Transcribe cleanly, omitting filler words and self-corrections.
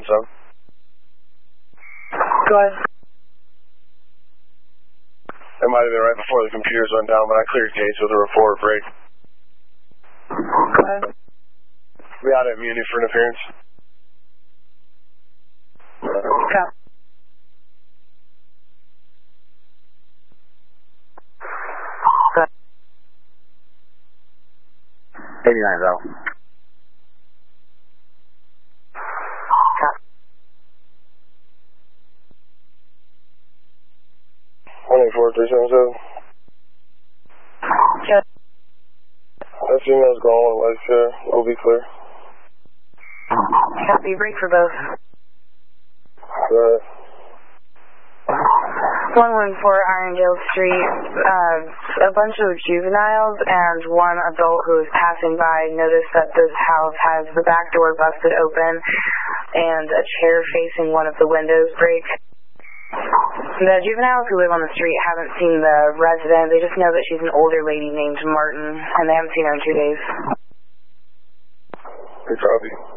717. Go ahead. It might have been right before the computers went down, but I cleared gates with a report break. Go ahead. We out at Muni for interference. Copy. Go ahead. 89 though. Copy. 184-377. Good. That female's going with life share. We'll be clear. Copy. Break for both. Go ahead. 114 Irondale Street. A bunch of juveniles and one adult who was passing by noticed that this house has the back door busted open and a chair facing one of the windows break. The juveniles who live on the street haven't seen the resident. They just know that she's an older lady named Martin, and they haven't seen her in 2 days. Good copy.